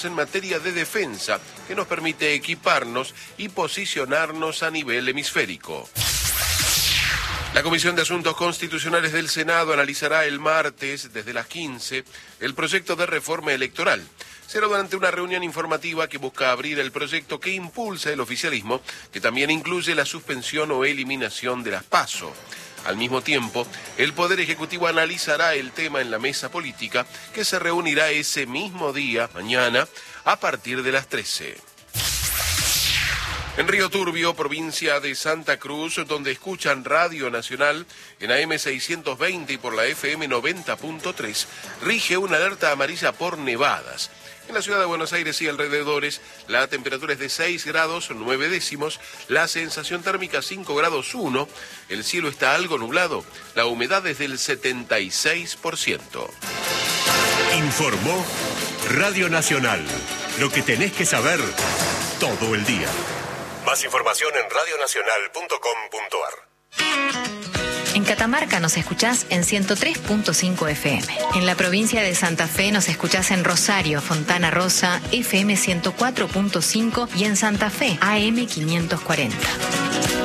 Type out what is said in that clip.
en materia de defensa que nos permite equiparnos y posicionarnos a nivel hemisférico. La Comisión de Asuntos Constitucionales del Senado analizará el martes, desde las 15, el proyecto de reforma electoral. Será durante una reunión informativa que busca abrir el proyecto que impulsa el oficialismo, que también incluye la suspensión o eliminación de las PASO. Al mismo tiempo, el Poder Ejecutivo analizará el tema en la mesa política, que se reunirá ese mismo día, mañana, a partir de las 13. En Río Turbio, provincia de Santa Cruz, donde escuchan Radio Nacional en AM 620 y por la FM 90.3, rige una alerta amarilla por nevadas. En la ciudad de Buenos Aires y alrededores, la temperatura es de 6 grados 9 décimos, la sensación térmica 5 grados 1, el cielo está algo nublado, la humedad es del 76%. Informó Radio Nacional, lo que tenés que saber todo el día. Más información en radionacional.com.ar. En Catamarca nos escuchás en 103.5 FM. En la provincia de Santa Fe nos escuchás en Rosario, Fontana Rosa, FM 104.5 y en Santa Fe, AM 540.